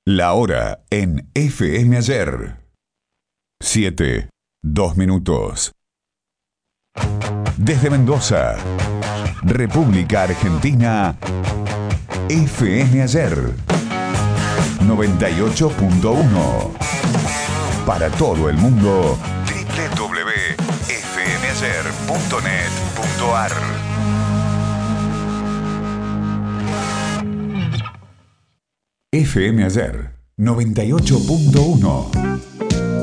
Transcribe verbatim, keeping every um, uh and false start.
La hora en F M Ayer. siete, dos minutos. Desde Mendoza, República Argentina, F M Ayer. noventa y ocho punto uno. Para todo el mundo, doble u doble u doble u punto f m ayer punto net punto a r. F M Ayer noventa y ocho punto uno.